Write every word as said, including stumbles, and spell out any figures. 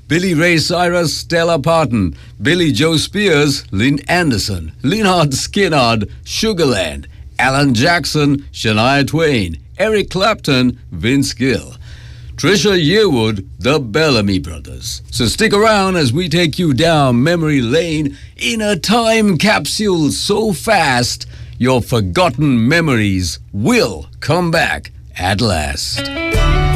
Billy Ray Cyrus, Stella Parton, Billy Joe Spears, Lynn Anderson, Lynyrd Skynyrd, Sugarland, Alan Jackson, Shania Twain, Eric Clapton, Vince Gill, Trisha Yearwood, the Bellamy Brothers. So stick around as we take you down memory lane in a time capsule so fast your forgotten memories will come back at last.